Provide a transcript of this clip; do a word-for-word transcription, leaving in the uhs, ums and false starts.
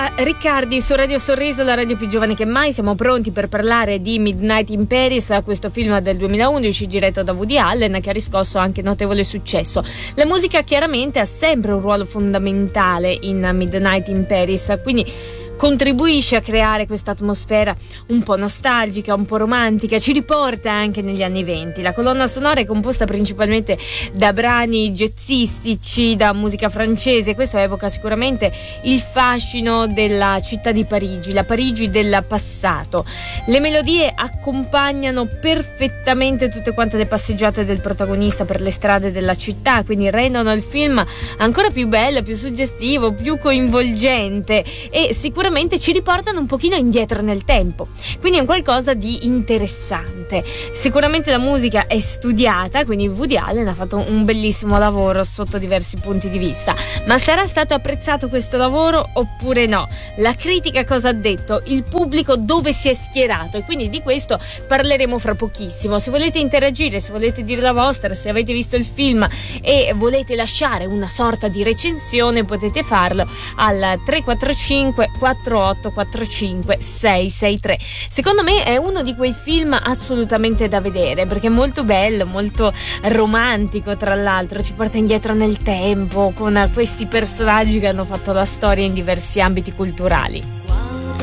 Laura Riccardi su Radio Sorriso, la radio più giovane che mai. Siamo pronti per parlare di Midnight in Paris, questo film del duemilaundici diretto da Woody Allen che ha riscosso anche notevole successo. La musica chiaramente ha sempre un ruolo fondamentale in Midnight in Paris, quindi contribuisce a creare questa atmosfera un po' nostalgica, un po' romantica, ci riporta anche negli anni venti. La colonna sonora è composta principalmente da brani jazzistici, da musica francese. Questo evoca sicuramente il fascino della città di Parigi, la Parigi del passato. Le melodie accompagnano perfettamente tutte quante le passeggiate del protagonista per le strade della città, quindi rendono il film ancora più bello, più suggestivo, più coinvolgente e sicuramente ci riportano un pochino indietro nel tempo, quindi è un qualcosa di interessante. Sicuramente la musica è studiata, quindi Woody Allen ha fatto un bellissimo lavoro sotto diversi punti di vista, ma sarà stato apprezzato questo lavoro oppure no? La critica cosa ha detto? Il pubblico dove si è schierato? E quindi di questo parleremo fra pochissimo. Se volete interagire, se volete dire la vostra, se avete visto il film e volete lasciare una sorta di recensione, potete farlo al tre quattro cinque quattro otto quattro cinque sei sei tre. Secondo me è uno di quei film assolutamente da vedere, perché è molto bello, molto romantico, tra l'altro ci porta indietro nel tempo con questi personaggi che hanno fatto la storia in diversi ambiti culturali.